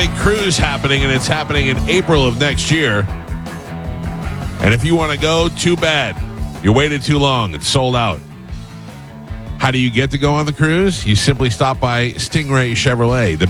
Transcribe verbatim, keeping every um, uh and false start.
cruise happening, and it's happening in April of next year. And if you want to go, too bad. You waited too long. It's sold out. How do you get to go on the cruise? You simply stop by Stingray Chevrolet, the